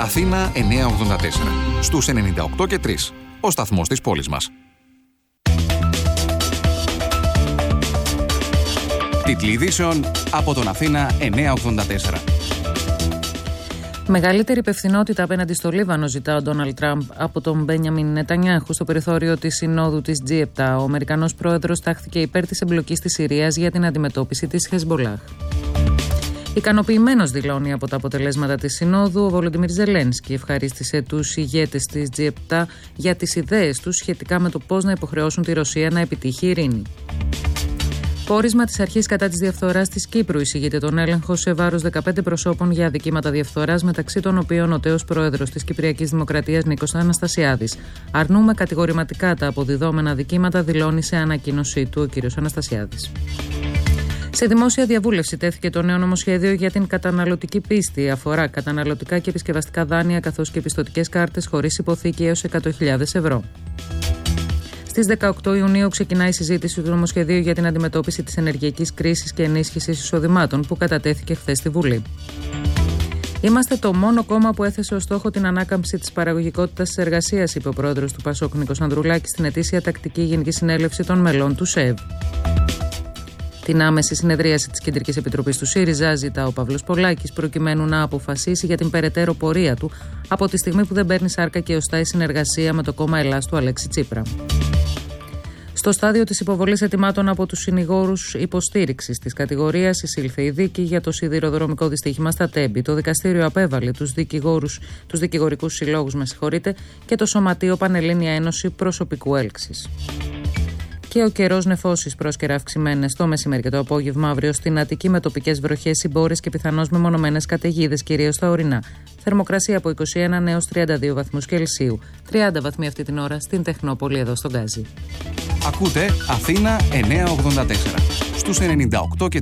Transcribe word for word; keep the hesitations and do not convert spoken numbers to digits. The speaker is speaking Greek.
Αθήνα εννιακόσια ογδόντα τέσσερα. Στους ενενήντα οκτώ και τρία. Ο σταθμός της πόλης μας. Τίτλοι ειδήσεων από τον Αθήνα εννιακόσια ογδόντα τέσσερα. Μεγαλύτερη υπευθυνότητα απέναντι στο Λίβανο ζητά ο Ντόναλντ Τραμπ από τον Μπένιαμιν Νετανιάχου στο περιθώριο της Συνόδου της τζι επτά. Ο Αμερικανός πρόεδρος τάχθηκε υπέρ της εμπλοκής της Συρίας για την αντιμετώπιση της Χεσμπολάχ. Ικανοποιημένος δηλώνει από τα αποτελέσματα της Συνόδου ο Βολοντιμίρ Ζελένσκι. Ευχαρίστησε τους ηγέτες της τζι επτά για τις ιδέες τους σχετικά με το πώς να υποχρεώσουν τη Ρωσία να επιτύχει ειρήνη. Πόρισμα της Αρχής κατά της διαφθοράς της Κύπρου εισηγείται τον έλεγχο σε βάρος δεκαπέντε προσώπων για αδικήματα διαφθοράς, μεταξύ των οποίων ο τέος πρόεδρος της Κυπριακής Δημοκρατίας Νίκος Αναστασιάδης. Αρνούμε κατηγορηματικά τα αποδιδόμενα αδικήματα, δηλώνει σε ανακοίνωσή του ο κ. Αναστασιάδης. Σε δημόσια διαβούλευση τέθηκε το νέο νομοσχέδιο για την καταναλωτική πίστη. Αφορά καταναλωτικά και επισκευαστικά δάνεια καθώς και πιστωτικές κάρτες χωρίς υποθήκη έως εκατό χιλιάδες ευρώ. Στις δεκαοκτώ Ιουνίου ξεκινάει η συζήτηση του νομοσχεδίου για την αντιμετώπιση της ενεργειακής κρίσης και ενίσχυσης εισοδημάτων που κατατέθηκε χθες στη Βουλή. Είμαστε το μόνο κόμμα που έθεσε ως στόχο την ανάκαμψη της παραγωγικότητας της εργασίας, είπε ο πρόεδρος του Πασόκ Νίκος Ανδρουλάκης στην ετήσια τακτική Γενική Συνέλευση των μελών του ΣΕΒ. Την άμεση συνεδρίαση της Κεντρικής Επιτροπής του ΣΥΡΙΖΑ ζητά ο Παύλος Πολάκης προκειμένου να αποφασίσει για την περαιτέρω πορεία του από τη στιγμή που δεν παίρνει σάρκα και οστά η συνεργασία με το κόμμα Ελλάς του Αλέξη Τσίπρα. Στο στάδιο της υποβολής αιτημάτων από τους συνηγόρους υποστήριξης της κατηγορίας εισήλθε η δίκη για το σιδηροδρομικό δυστύχημα στα Τέμπη. Το δικαστήριο απέβαλε τους, δικηγόρους, τους δικηγορικούς συλλόγους με συγχωρείτε, και το Σωματείο Πανελλήνια Ένωση Προσωπικού Έλξης. Και ο καιρός νεφώσεις πρόσκαιρα αυξημένες το μεσημέρι και το απόγευμα αύριο στην Αττική με τοπικές βροχές, συμπόρες και πιθανώς μεμονωμένες καταιγίδες, κυρίως στα ορεινά. Θερμοκρασία από είκοσι ένα έως τριάντα δύο βαθμούς Κελσίου. τριάντα βαθμοί αυτή την ώρα στην Τεχνόπολη εδώ στον Γκάζι. Ακούτε Αθήνα εννιακόσια ογδόντα τέσσερα στους ενενήντα οκτώ και τρία.